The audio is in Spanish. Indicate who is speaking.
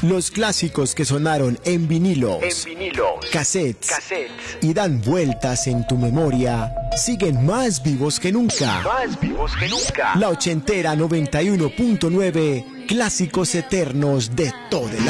Speaker 1: Los clásicos que sonaron en vinilos, cassettes y dan vueltas en tu memoria siguen más vivos que nunca. La ochentera 91.9, clásicos eternos de todo el